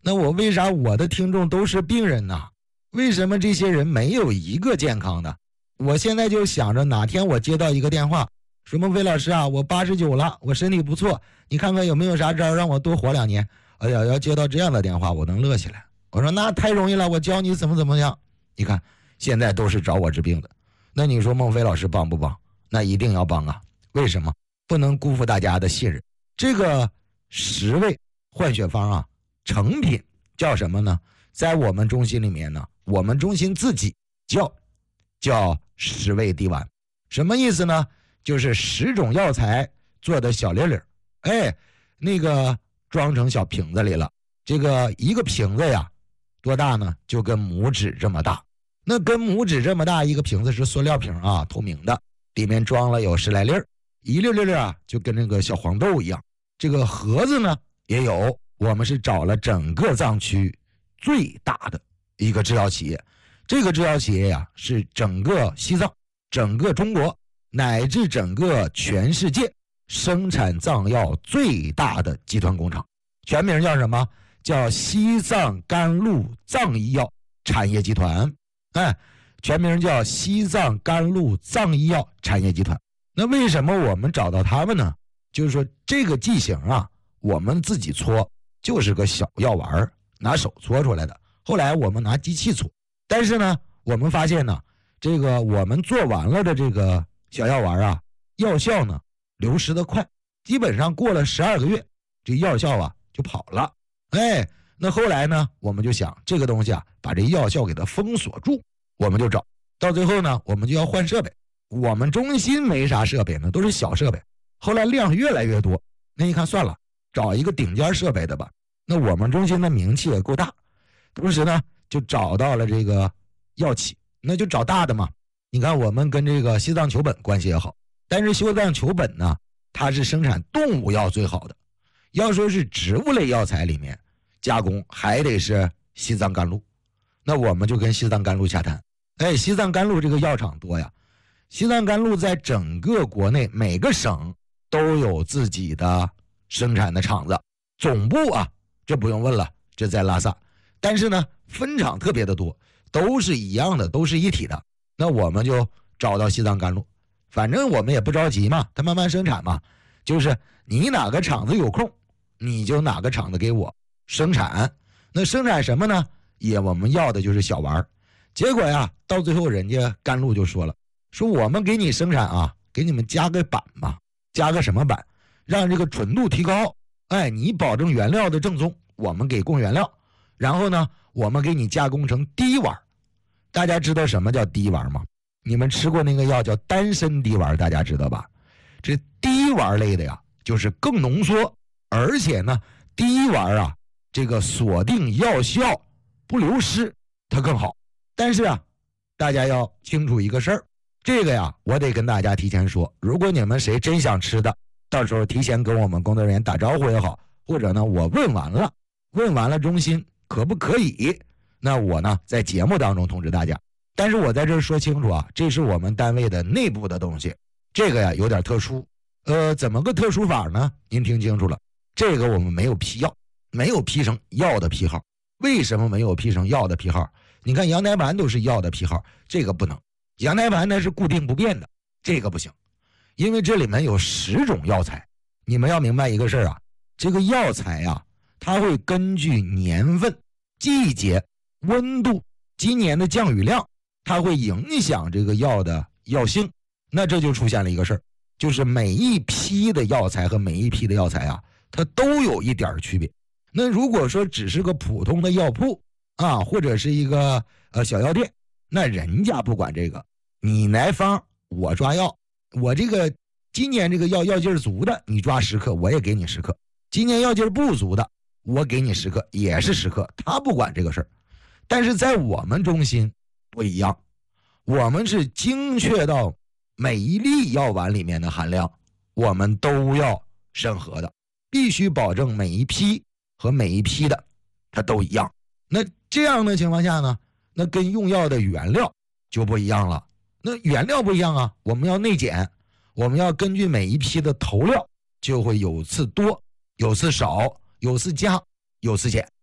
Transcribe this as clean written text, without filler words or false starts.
那我为啥我的听众都是病人呢？为什么这些人没有一个健康的？我现在就想着哪天我接到一个电话，说孟非老师啊，我89了，我身体不错，你看看有没有啥招让我多活2年。哎呀，要接到这样的电话我能乐起来。我说那太容易了，我教你怎么样。你看现在都是找我治病的，那你说孟非老师帮不帮？那一定要帮啊。为什么？不能辜负大家的信任。这个10味换血方啊，成品叫什么呢？在我们中心里面呢，我们中心自己叫10味滴丸。什么意思呢？就是10种药材做的小粒粒，那个装成小瓶子里了。这个一个瓶子呀，多大呢？就跟拇指这么大。那跟拇指这么大一个瓶子是塑料瓶啊，透明的，里面装了有10来粒，一粒粒啊，就跟那个小黄豆一样。这个盒子呢也有，我们是找了整个藏区最大的一个制药企业。这个制药企业呀，是整个西藏、整个中国乃至整个全世界生产藏药最大的集团工厂。全名叫什么？叫西藏甘露藏医药产业集团。全名叫西藏甘露藏医药产业集团。那为什么我们找到他们呢？就是说这个剂型啊，我们自己搓就是个小药丸，拿手搓出来的。后来我们拿机器搓，但是呢，我们发现呢，这个我们做完了的这个小药丸啊，药效呢流失的快，基本上过了12个月，这药效啊就跑了。那后来呢，我们就想这个东西啊，把这药效给它封锁住，我们就找到最后呢，我们就要换设备。我们中心没啥设备呢，都是小设备。后来量越来越多，那一看算了，找一个顶尖设备的吧。那我们中心的名气也够大，同时呢，就找到了这个药企，那就找大的嘛。你看我们跟这个西藏球本关系也好，但是西藏球本呢，它是生产动物药最好的。要说是植物类药材里面加工，还得是西藏甘露。那我们就跟西藏甘露洽谈。西藏甘露这个药厂多呀，西藏甘露在整个国内每个省都有自己的生产的厂子，总部啊，这不用问了，这在拉萨。但是呢，分厂特别的多，都是一样的，都是一体的。那我们就找到西藏甘露，反正我们也不着急嘛，它慢慢生产嘛，就是你哪个厂子有空，你就哪个厂子给我生产。那生产什么呢？我们要的就是小丸。结果呀，到最后人家甘露就说了，说我们给你生产啊，给你们加个板吧。加个什么板？让这个纯度提高。你保证原料的正宗，我们给供原料，然后呢，我们给你加工成滴丸。大家知道什么叫滴丸吗？你们吃过那个药叫丹参滴丸，大家知道吧？这滴丸类的呀，就是更浓缩，而且呢，滴丸啊，这个锁定药效不流失，它更好。但是啊，大家要清楚一个事儿，这个呀，我得跟大家提前说，如果你们谁真想吃的，到时候提前跟我们工作人员打招呼也好，或者呢，我问完了中心可不可以，那我呢在节目当中通知大家。但是我在这儿说清楚啊，这是我们单位的内部的东西，这个呀有点特殊。怎么个特殊法呢？您听清楚了，这个我们没有批药，没有批成药的批号。为什么没有批成药的批号？你看羊胎盘都是药的批号，这个不能。羊胎盘呢是固定不变的，这个不行，因为这里面有10种药材。你们要明白一个事儿啊，这个药材啊，它会根据年份、季节、温度、今年的降雨量，它会影响这个药的药性。那这就出现了一个事儿，就是每一批的药材和每一批的药材啊，它都有一点区别。那如果说只是个普通的药铺啊，或者是一个小药店，那人家不管这个，你来方我抓药，我这个今年这个药劲儿足的，你抓10克我也给你10克，今年药劲儿不足的，我给你10克也是10克，他不管这个事儿。但是在我们中心不一样，我们是精确到每一粒药丸里面的含量，我们都要审核的，必须保证每一批和每一批的它都一样。那这样的情况下呢，那跟用药的原料就不一样了。那原料不一样啊，我们要内检，我们要根据每一批的投料，就会有次多，有次少，有次加，有次减。